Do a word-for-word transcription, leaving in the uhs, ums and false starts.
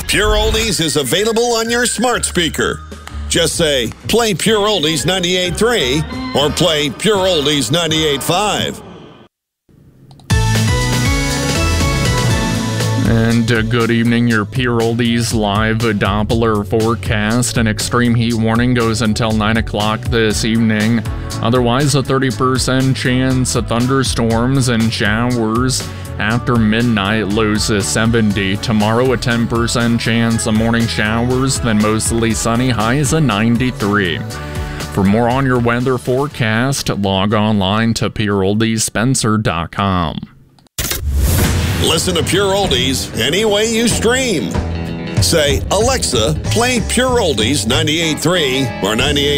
Pure Oldies is available on your smart speaker. Just say, play Pure Oldies ninety-eight point three or play Pure Oldies ninety-eight point five. And uh, good evening, your Pure Oldies live Doppler forecast. An extreme heat warning goes until nine o'clock this evening. Otherwise, a thirty percent chance of thunderstorms and showers. After midnight, lows is seventy. Tomorrow, a ten percent chance of morning showers, then mostly sunny, highs at ninety-three. For more on your weather forecast, log online to pure oldies spencer dot com. Listen to Pure Oldies any way you stream. Say, Alexa, play Pure Oldies ninety-eight point three or ninety-eight